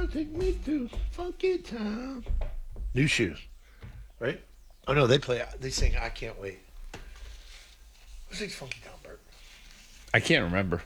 take me to funky town. New Shoes, right? Oh no, they sing I Can't Wait. Who sings Funky Town, Bert? I can't remember.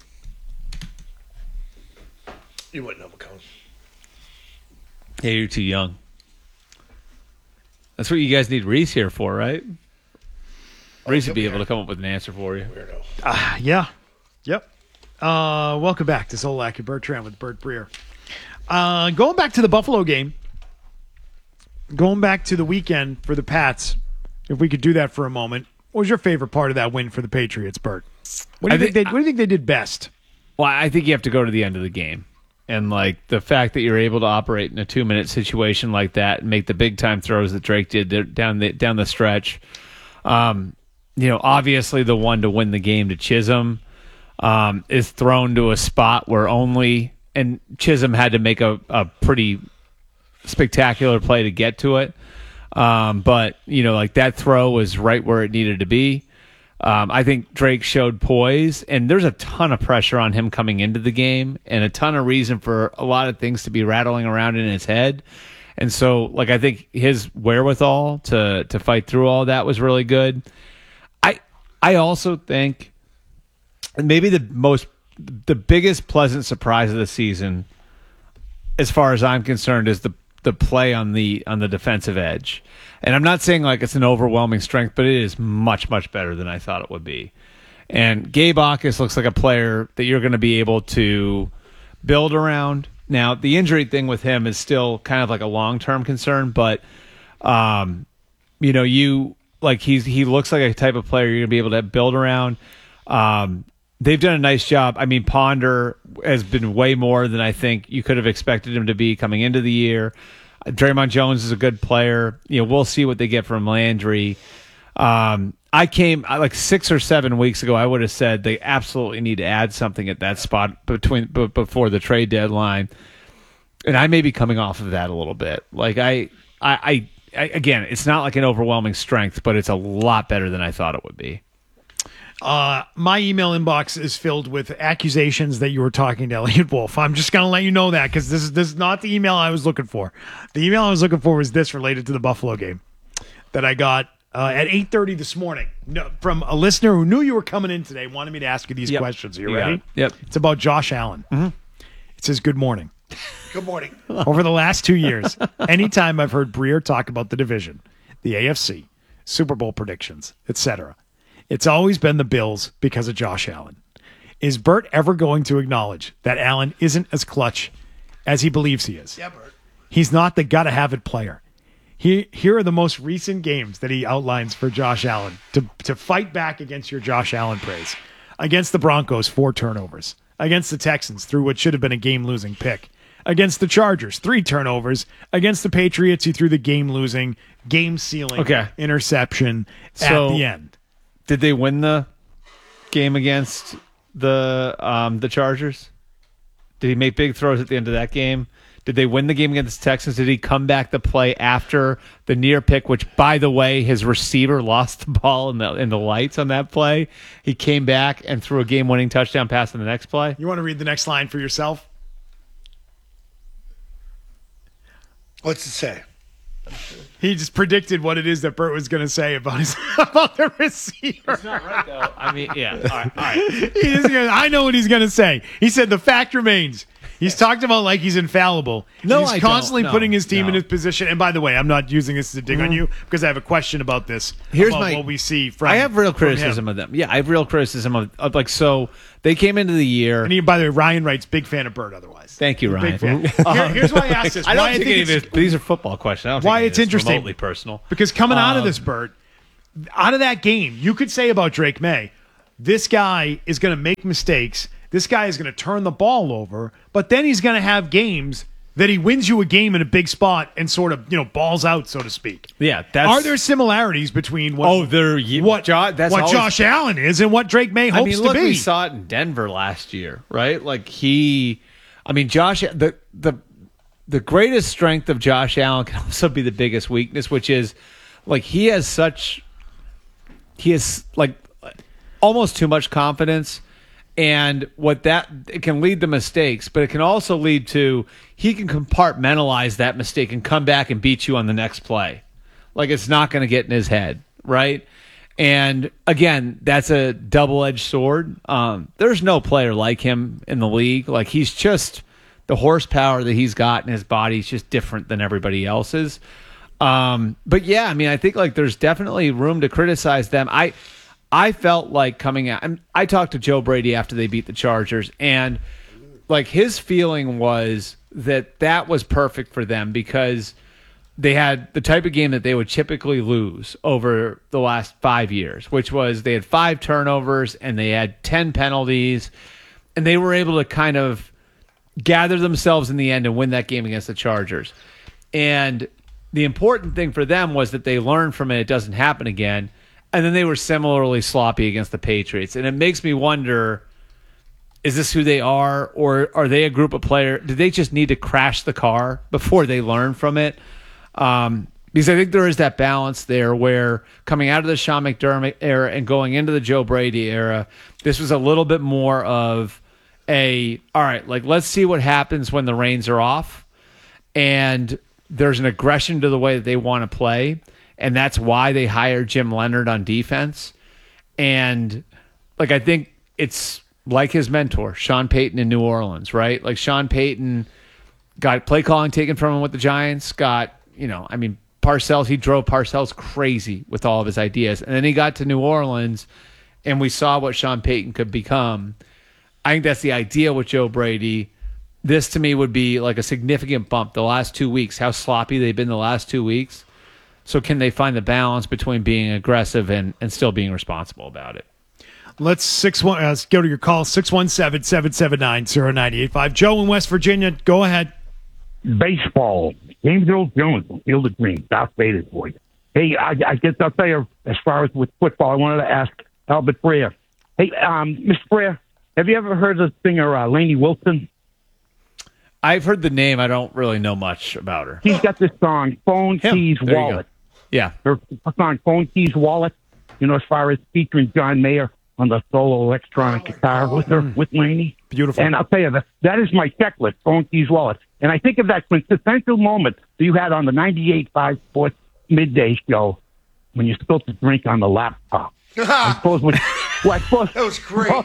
You wouldn't know, McCone. Yeah, you're too young. That's what you guys need Reese here for, right? Reese would be able to come up with an answer for you. Weirdo. Yeah. Yep. Welcome back to Zolak and Bertrand with Bert Breer. Going back to the Buffalo game, going back to the weekend for the Pats, if we could do that for a moment, what was your favorite part of that win for the Patriots, Bert? What do you think they did best? Well, I think you have to go to the end of the game. And, like, the fact that you're able to operate in a 2-minute situation like that and make the big-time throws that Drake did down the stretch. Obviously the one to win the game to Chisholm is thrown to a spot where and Chisholm had to make a pretty spectacular play to get to it. But that throw was right where it needed to be. I think Drake showed poise, and there's a ton of pressure on him coming into the game and a ton of reason for a lot of things to be rattling around in his head. And so, I think his wherewithal to fight through all that was really good. I also think maybe the biggest pleasant surprise of the season, as far as I'm concerned, is the play on the defensive edge. And I'm not saying like it's an overwhelming strength, but it is much, much better than I thought it would be. And Gabe Akis looks like a player that you're going to be able to build around. Now, the injury thing with him is still kind of like a long-term concern, but he looks like a type of player you're going to be able to build around. They've done a nice job. I mean, Ponder has been way more than I think you could have expected him to be coming into the year. Draymond Jones is a good player. We'll see what they get from Landry. Like 6 or 7 weeks ago, I would have said they absolutely need to add something at that spot before the trade deadline. And I may be coming off of that a little bit. Like again, it's not like an overwhelming strength, but it's a lot better than I thought it would be. My email inbox is filled with accusations that you were talking to Elliot Wolf. I'm just going to let you know that because this is not the email I was looking for. The email I was looking for was this related to the Buffalo game that I got at 8:30 this morning from a listener who knew you were coming in today, wanted me to ask you these questions. Are you ready? Yep. It's about Josh Allen. Mm-hmm. It says, good morning. Good morning. Over the last 2 years, anytime I've heard Breer talk about the division, the AFC, Super Bowl predictions, etc., it's always been the Bills because of Josh Allen. Is Bert ever going to acknowledge that Allen isn't as clutch as he believes he is? Yeah, Bert. He's not the gotta-have-it player. Here are the most recent games that he outlines for Josh Allen to fight back against your Josh Allen praise. Against the Broncos, 4 turnovers. Against the Texans, through what should have been a game-losing pick. Against the Chargers, 3 turnovers. Against the Patriots, he threw the game-losing, game-sealing interception at the end. Did they win the game against the Chargers? Did he make big throws at the end of that game? Did they win the game against the Texans? Did he come back the play after the near pick, which, by the way, his receiver lost the ball in the lights on that play? He came back and threw a game-winning touchdown pass on the next play. You want to read the next line for yourself? What's it say? He just predicted what it is that Bert was going to say about the receiver. It's not right, though. I mean, yeah. All right. I know what he's going to say. He said the fact remains. He's talked about like he's infallible. No, he's constantly putting his team in his no. position. And by the way, I'm not using this to dig on you because I have a question about this. Here's about my what we see from. I have real from criticism him. of them. Yeah, I have real criticism of like so they came into the year. And by the way, Ryan writes, big fan of Bert. Otherwise, Thank you, Ryan. big fan. Here's why I asked this. I don't Why think any of it's- this, these are football questions. I don't Why think it's it's interesting. remotely personal. Because coming out of this, Bert, out of that game, you could say about Drake May, this guy is going to make mistakes. This guy is going to turn the ball over, but then he's going to have games that he wins you a game in a big spot and sort of, balls out, so to speak. Yeah, Are there similarities between what Josh Allen is and what Drake May hopes to be? We saw it in Denver last year, right? Like Josh, the greatest strength of Josh Allen can also be the biggest weakness, which is like he has like almost too much confidence. And it can lead to mistakes, but it can also lead to he can compartmentalize that mistake and come back and beat you on the next play. Like it's not going to get in his head, right? And again, that's a double-edged sword. There's no player like him in the league. Like he's just the horsepower that he's got in his body is just different than everybody else's. But yeah, I mean, I think like there's definitely room to criticize them. I felt like coming out, and I talked to Joe Brady after they beat the Chargers, and like his feeling was that was perfect for them because they had the type of game that they would typically lose over the last 5 years, which was they had 5 turnovers and they had 10 penalties, and they were able to kind of gather themselves in the end and win that game against the Chargers. And the important thing for them was that they learned from it doesn't happen again. And then they were similarly sloppy against the Patriots. And it makes me wonder, is this who they are? Or are they a group of players? Do they just need to crash the car before they learn from it? Because I think there is that balance there where coming out of the Sean McDermott era and going into the Joe Brady era, this was a little bit more of all right, like let's see what happens when the reins are off. And there's an aggression to the way that they want to play. And that's why they hired Jim Leonard on defense. And like I think it's like his mentor, Sean Payton in New Orleans, right? Like Sean Payton got play calling taken from him with the Giants, Parcells, he drove Parcells crazy with all of his ideas. And then he got to New Orleans and we saw what Sean Payton could become. I think that's the idea with Joe Brady. This to me would be like a significant bump the last 2 weeks, how sloppy they've been the last 2 weeks. So can they find the balance between being aggressive and still being responsible about it? Let's go to your call, 617-779-0985. Joe in West Virginia, go ahead. Baseball. James Earl Jones, Field of Dreams, Darth Vader's voice. Hey, I guess I'll tell you, as far as with football, I wanted to ask Albert Breer. Hey, Mr. Breer, have you ever heard of the singer Lainey Wilson? I've heard the name. I don't really know much about her. She's got this song, Phone Keys Wallet. Yeah. Her song, Phone Keys Wallet, as far as featuring John Mayer on the solo electronic guitar with Lainey. Beautiful. And I'll tell you, that is my checklist, Phone Keys Wallet. And I think of that quintessential moment that you had on the 98.5 Sports Midday Show when you spilled the drink on the laptop. I suppose that was great.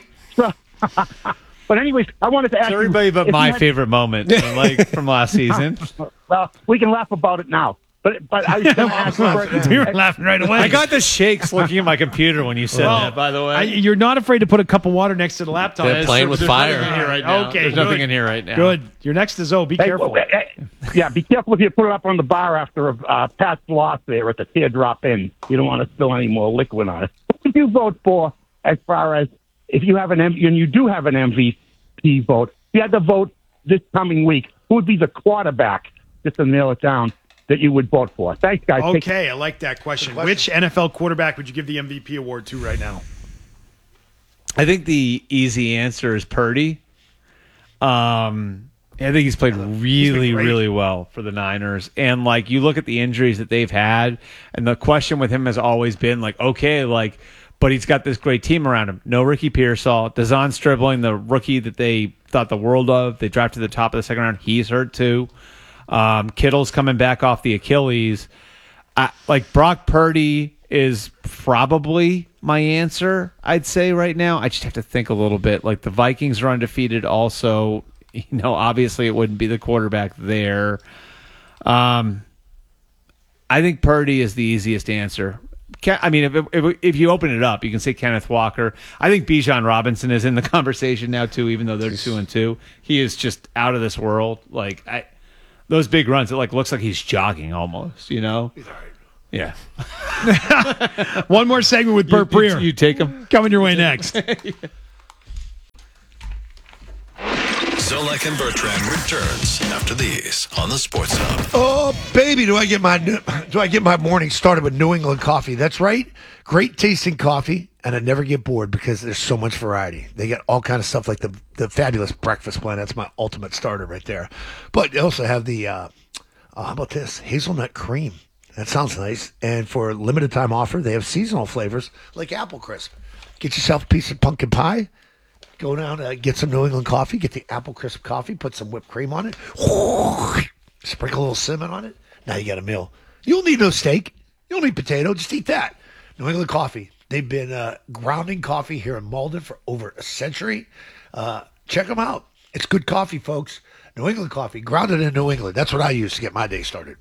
But anyways, I wanted to ask everybody but my favorite moment, like from last season. Well, we can laugh about it now. But I was going to ask You're laughing right away. I got the shakes looking at my computer when you said that, by the way. You're not afraid to put a cup of water next to the laptop. They're playing with fire. Nothing in here right now. Okay, There's nothing in here right now. Good. You're next to Zoe. Be careful. Yeah, be careful if you put it up on the bar after Pat's loss there at the Teardrop Inn. You don't want to spill any more liquid on it. What would you vote for as far as if you have and you do have an MVP vote? If you had to vote this coming week, who would be the quarterback, just to nail it down, that you would vote for? Thanks, guys. Okay, I like that question. Which NFL quarterback would you give the MVP award to right now? I think the easy answer is Purdy. I think he's played really well for the Niners. And, like, you look at the injuries that they've had, and the question with him has always been, like, okay, like, but he's got this great team around him. No Ricky Pearsall. Dazon Stribling, the rookie that they thought the world of. They drafted the top of the second round. He's hurt, too. Kittle's coming back off the Achilles. Like Brock Purdy is probably my answer, I'd say right now. I just have to think a little bit. Like the Vikings are undefeated also. Obviously it wouldn't be the quarterback there. I think Purdy is the easiest answer. I mean, if you open it up, you can say Kenneth Walker. I think Bijan Robinson is in the conversation now too, even though they're 2-2. He is just out of this world. Like those big runs, it looks like he's jogging almost, He's all right. Yeah. One more segment with Burt Breer. You take him? Coming your way next. Zolak and Bertrand returns after these on the Sports Hub. Oh, baby, do I get my morning started with New England coffee? That's right. Great tasting coffee, and I never get bored because there's so much variety. They got all kind of stuff like the fabulous breakfast blend. That's my ultimate starter right there. But they also have the, how about this? Hazelnut cream. That sounds nice. And for a limited time offer, they have seasonal flavors like apple crisp. Get yourself a piece of pumpkin pie. Go down, get some New England coffee, get the Apple Crisp coffee, put some whipped cream on it, sprinkle a little cinnamon on it. Now you got a meal. You don't need no steak. You don't need potato. Just eat that. New England coffee. They've been grounding coffee here in Malden for over a century. Check them out. It's good coffee, folks. New England coffee, grounded in New England. That's what I use to get my day started.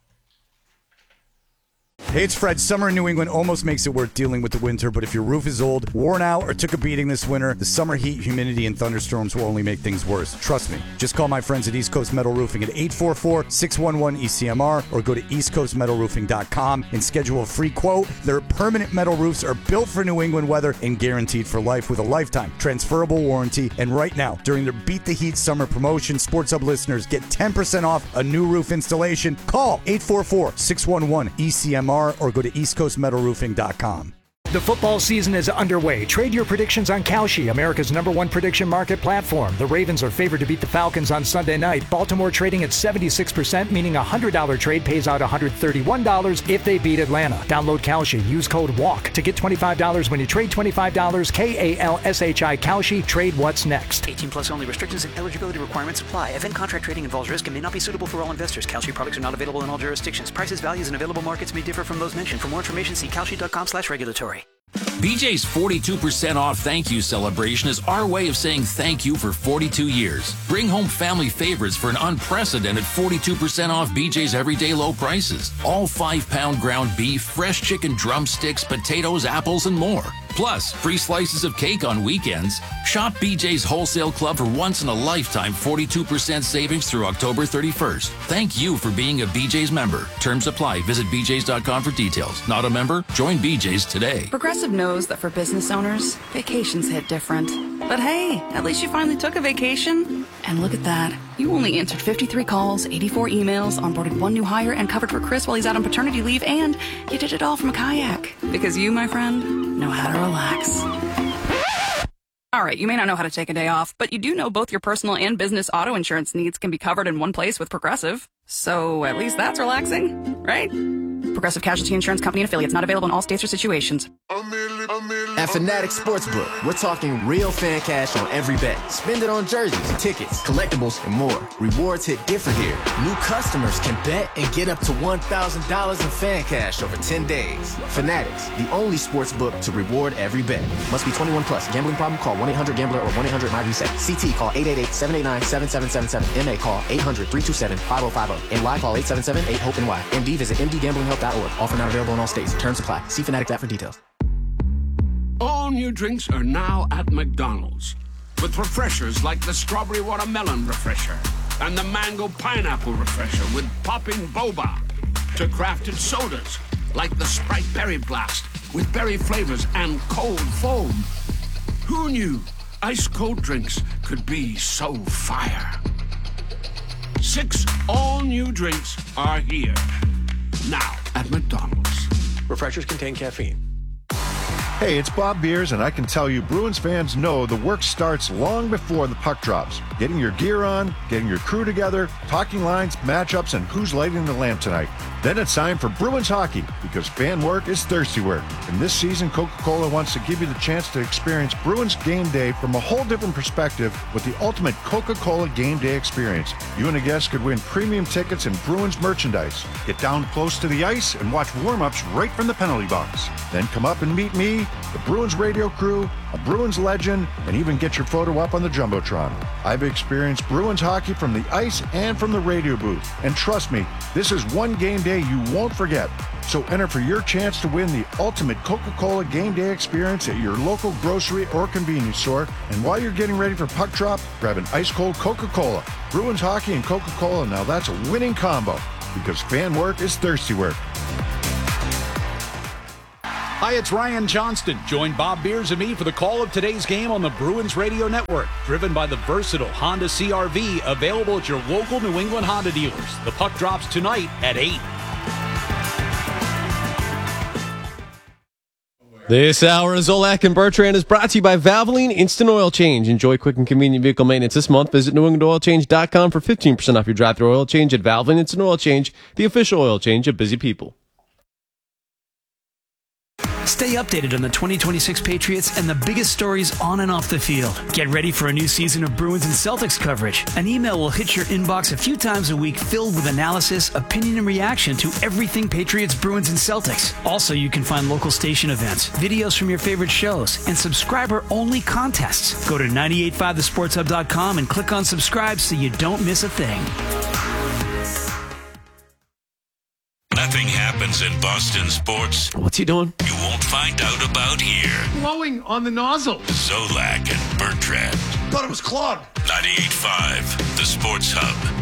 Hey, it's Fred. Summer in New England almost makes it worth dealing with the winter, but if your roof is old, worn out, or took a beating this winter, the summer heat, humidity, and thunderstorms will only make things worse. Trust me. Just call my friends at East Coast Metal Roofing at 844-611-ECMR or go to eastcoastmetalroofing.com and schedule a free quote. Their permanent metal roofs are built for New England weather and guaranteed for life with a lifetime transferable warranty. And right now, during their Beat the Heat summer promotion, Sports Hub listeners get 10% off a new roof installation. Call 844-611-ECMR or go to eastcoastmetalroofing.com. The football season is underway. Trade your predictions on Kalshi, America's #1 prediction market platform. The Ravens are favored to beat the Falcons on Sunday night. Baltimore trading at 76%, meaning a $100 trade pays out $131 if they beat Atlanta. Download Kalshi. Use code WALK to get $25 when you trade $25. KALSHI Kalshi. Trade what's next. 18 plus only. Restrictions and eligibility requirements apply. Event contract trading involves risk and may not be suitable for all investors. Kalshi products are not available in all jurisdictions. Prices, values, and available markets may differ from those mentioned. For more information, see kalshi.com/regulatory. BJ's 42% off thank you celebration is our way of saying thank you for 42 years. Bring home family favorites for an unprecedented 42% off BJ's everyday low prices. All 5-pound ground beef, fresh chicken drumsticks, potatoes, apples, and more. Plus, free slices of cake on weekends. Shop BJ's Wholesale Club for once-in-a-lifetime 42% savings through October 31st. Thank you for being a BJ's member. Terms apply. Visit bjs.com for details. Not a member? Join BJ's today. Progressive knows that for business owners, vacations hit different. But hey, at least you finally took a vacation. And look at that. You only answered 53 calls, 84 emails, onboarded 1 new hire, and covered for Chris while he's out on paternity leave, and you did it all from a kayak. Because you, my friend, know how to relax. All right, you may not know how to take a day off, but you do know both your personal and business auto insurance needs can be covered in one place with Progressive. So at least that's relaxing, right? Progressive Casualty Insurance Company and affiliates, not available in all states or situations. At Fanatics Sportsbook, we're talking real fan cash on every bet. Spend it on jerseys, tickets, collectibles, and more. Rewards hit different here. New customers can bet and get up to $1,000 in fan cash over 10 days. Fanatics, the only sportsbook to reward every bet. Must be 21 plus. Gambling problem? Call 1-800-GAMBLER or 1-800-MyReset. CT call 888-789-7777. MA call 800-327-5050. NY call 877-8-HOPE-NY. MD visit mdgamblinghelp.org. Offer not available in all states. Terms apply. See Fanatics app for details. All new drinks are now at McDonald's, with refreshers like the Strawberry Watermelon Refresher and the Mango Pineapple Refresher with popping boba, to crafted sodas like the Sprite Berry Blast with berry flavors and cold foam. Who knew ice-cold drinks could be so fire? 6 all-new drinks are here, now at McDonald's. Refreshers contain caffeine. Hey, it's Bob Beers, and I can tell you Bruins fans know the work starts long before the puck drops. Getting your gear on, getting your crew together, talking lines, matchups, and who's lighting the lamp tonight. Then it's time for Bruins hockey, because fan work is thirsty work. And this season, Coca-Cola wants to give you the chance to experience Bruins game day from a whole different perspective with the ultimate Coca-Cola game day experience. You and a guest could win premium tickets and Bruins merchandise. Get down close to the ice and watch warm-ups right from the penalty box. Then come up and meet me, the Bruins radio crew, a Bruins legend, and even get your photo up on the Jumbotron. I've experienced Bruins hockey from the ice and from the radio booth. And trust me, this is one game day you won't forget. So enter for your chance to win the ultimate Coca-Cola game day experience at your local grocery or convenience store. And while you're getting ready for puck drop, grab an ice-cold Coca-Cola. Bruins hockey and Coca-Cola, now that's a winning combo, because fan work is thirsty work. Hi, it's Ryan Johnston. Join Bob Beers and me for the call of today's game on the Bruins Radio Network. Driven by the versatile Honda CR-V, available at your local New England Honda dealers. The puck drops tonight at 8. This hour of Zolak and Bertrand is brought to you by Valvoline Instant Oil Change. Enjoy quick and convenient vehicle maintenance this month. Visit NewEnglandOilChange.com for 15% off your drive-thru oil change at Valvoline Instant Oil Change, the official oil change of busy people. Stay updated on the 2026 Patriots and the biggest stories on and off the field. Get ready for a new season of Bruins and Celtics coverage. An email will hit your inbox a few times a week filled with analysis, opinion, and reaction to everything Patriots, Bruins, and Celtics. Also, you can find local station events, videos from your favorite shows, and subscriber-only contests. Go to 985thesportshub.com and click on subscribe so you don't miss a thing. Nothing happens in Boston sports What's he doing? you won't find out about here. Blowing on the nozzle. Zolak and Bertrand. Thought it was clogged. 98.5, the Sports Hub.